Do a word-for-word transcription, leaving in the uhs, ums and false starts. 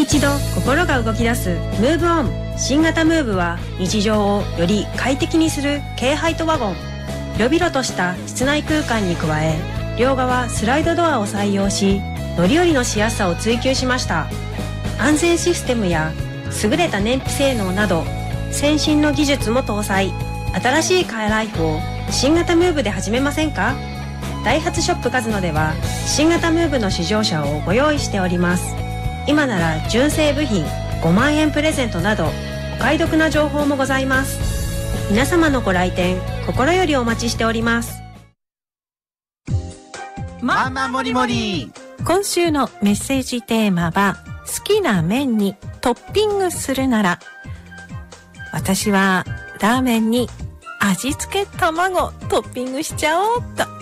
一度心が動き出すムーブオン。新型ムーブは日常をより快適にする軽ハイトワゴン。広々とした室内空間に加え、両側スライドドアを採用し、乗り降りのしやすさを追求しました。安全システムや優れた燃費性能など先進の技術も搭載。新しいカーライフを新型ムーブで始めませんか？ダイハツショップカズノでは新型ムーブの試乗車をご用意しております。今なら純正部品ごまんえんプレゼントなどお買い得な情報もございます。皆様のご来店心よりお待ちしております。 ママもりもり。 今週のメッセージテーマは、好きな麺にトッピングするなら。私はラーメンに味付け卵トッピングしちゃおうっと。